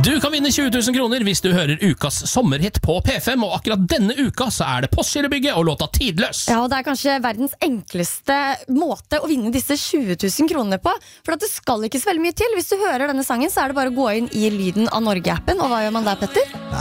Du kan vinne 20 000 kroner hvis du hører ukas sommerhit på P5, og akkurat denne uka så det Postgirobygget og låta Tidløs. Ja, og det kanskje verdens enkleste måte å vinne disse 20 000 kronene på, for at det skal ikke så veldig mye til. Hvis du hører denne sangen, så det bare å gå inn i Lyden av Norge-appen, og hva gjør man der, Petter?